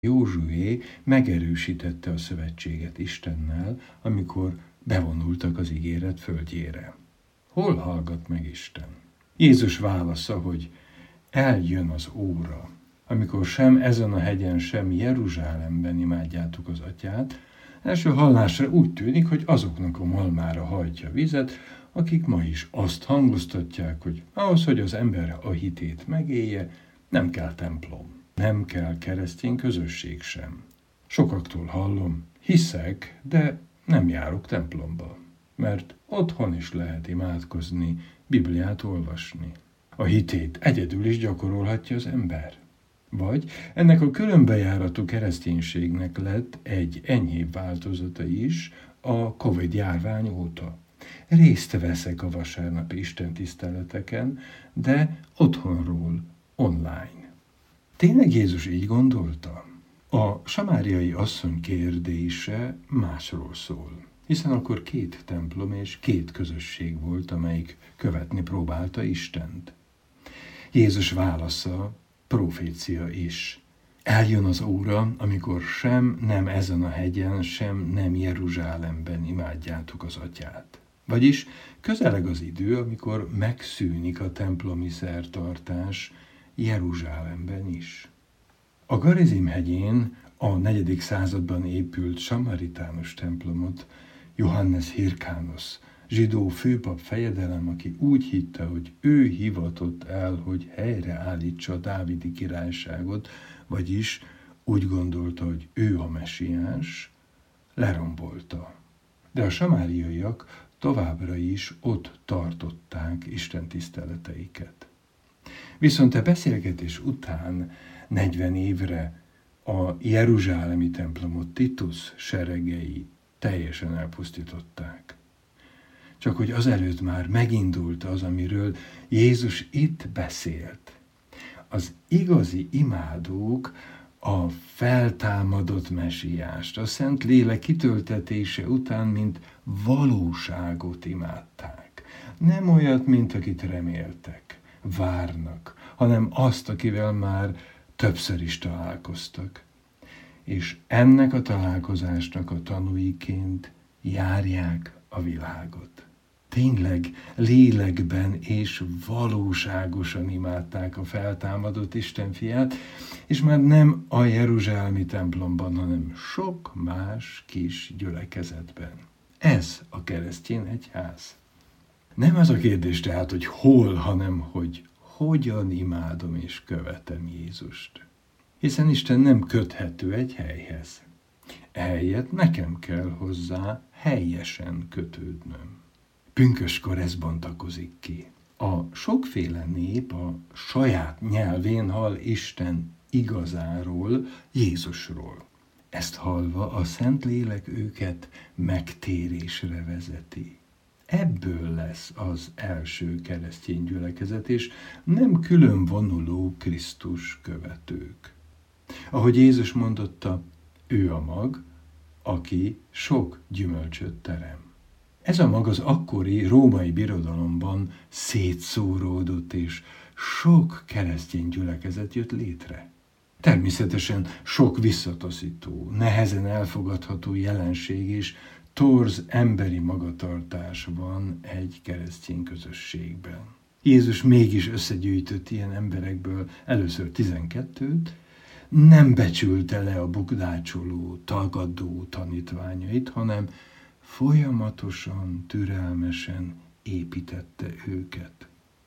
Józsué megerősítette a szövetséget Istennel, amikor bevonultak az ígéret földjére. Hol hallgat meg Isten? Jézus válasza, hogy eljön az óra, amikor sem ezen a hegyen, sem Jeruzsálemben imádjátok az Atyát. Első hallásra úgy tűnik, hogy azoknak a malmára hajtja vizet, akik ma is azt hangoztatják, hogy ahhoz, hogy az ember a hitét megélje, nem kell templom, nem kell keresztény közösség sem. Sokaktól hallom, hiszek, de nem járok templomba, mert otthon is lehet imádkozni, Bibliát olvasni. A hitét egyedül is gyakorolhatja az ember. Vagy ennek a különbejáratú kereszténységnek lett egy enyhébb változata is a Covid-járvány óta. Részt veszek a vasárnapi istentiszteleteken, de otthonról, online. Tényleg Jézus így gondolta? A samáriai asszony kérdése másról szól, hiszen akkor 2 templom és 2 közösség volt, amelyik követni próbálta Istent. Jézus válasza profécia is. Eljön az óra, amikor sem nem ezen a hegyen, sem nem Jeruzsálemben imádjátok az Atyát. Vagyis közeleg az idő, amikor megszűnik a templomi szertartás Jeruzsálemben is. A Garizim hegyén a 4. században épült samaritánus templomot Johannes Hyrkánosz, zsidó főpap fejedelem, aki úgy hitte, hogy ő hivatott el, hogy helyreállítsa a dávidi királyságot, vagyis úgy gondolta, hogy ő a mesiás, lerombolta. De a samáriaiak továbbra is ott tartották istentiszteleteiket. Viszont a beszélgetés után 40 évre a jeruzsálemi templomot Titus seregei teljesen elpusztították. Csak hogy azelőtt már megindult az, amiről Jézus itt beszélt. Az igazi imádók a feltámadott mesiást, a Szentlélek kitöltetése után, mint valóságot imádták. Nem olyat, mint akit reméltek, várnak, hanem azt, akivel már többször is találkoztak. És ennek a találkozásnak a tanúiként járják a világot. Tényleg lélekben és valóságosan imádták a feltámadott Isten fiát, és már nem a jeruzsálemi templomban, hanem sok más kis gyülekezetben. Ez a keresztény egyház. Nem az a kérdés tehát, hogy hol, hanem hogy hogyan imádom és követem Jézust. Hiszen Isten nem köthető egy helyhez. Ehelyett nekem kell hozzá helyesen kötődnöm. Pünkösdkor ez bontakozik ki. A sokféle nép a saját nyelvén hall Isten igazáról, Jézusról. Ezt hallva a Szentlélek őket megtérésre vezeti. Ebből lesz az első keresztény gyülekezet, és nem külön vonuló Krisztus követők. Ahogy Jézus mondotta, ő a mag, aki sok gyümölcsöt terem. Ez a mag az akkori római birodalomban szétszóródott, és sok keresztény gyülekezet jött létre. Természetesen sok visszataszító, nehezen elfogadható jelenség és torz emberi magatartás van egy keresztény közösségben. Jézus mégis összegyűjtött ilyen emberekből először 12-t, nem becsülte le a bukdácsoló, tagadó tanítványait, hanem folyamatosan, türelmesen építette őket.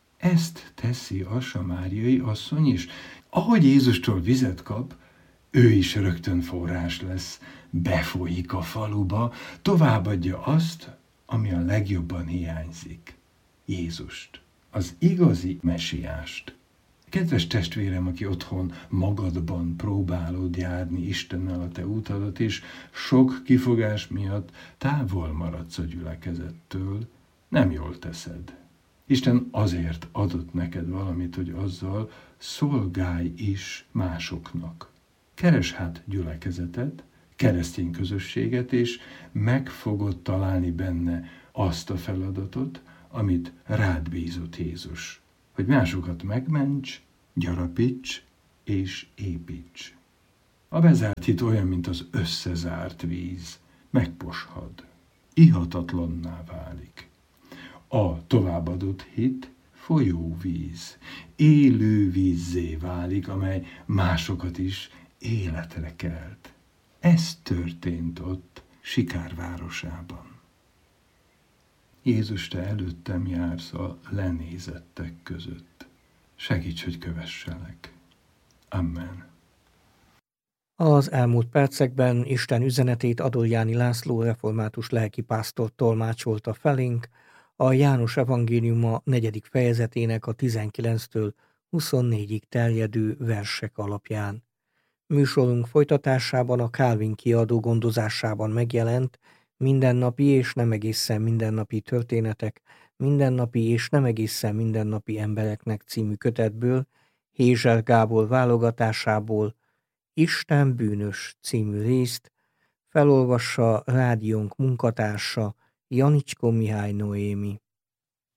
Ezt teszi a samáriai asszony is. Ahogy Jézustól vizet kap, ő is rögtön forrás lesz, befolyik a faluba, továbbadja azt, ami a legjobban hiányzik. Jézust, az igazi mesiást. Kedves testvérem, aki otthon magadban próbálod járni Istennel a te útadat, és sok kifogás miatt távol maradsz a gyülekezettől, nem jól teszed. Isten azért adott neked valamit, hogy azzal szolgálj is másoknak. Keres hát gyülekezetet, keresztény közösséget, és meg fogod találni benne azt a feladatot, amit rád bízott Jézus. Hogy másokat megments, gyarapíts és építs. A bezárt hit olyan, mint az összezárt víz. Megposhad, ihatatlanná válik. A továbbadott hit folyóvíz, élő vízzé válik, amely másokat is életre kelt. Ez történt ott, Sikár városában. Jézus, te előttem jársz a lenézettek között. Segíts, hogy kövesselek. Amen. Az elmúlt percekben Isten üzenetét Adoljáni László református lelkipásztor tolmácsolta felénk a János evangéliuma 4. fejezetének a 19-től 24-ig terjedő versek alapján. Műsorunk folytatásában a Calvin kiadó gondozásában megjelent Mindennapi és nem egészen mindennapi történetek, mindennapi és nem egészen mindennapi embereknek című kötetből, Hézser Gábor válogatásából Isten bűnös című részt felolvassa rádiónk munkatársa Janicskó Mihály Noémi.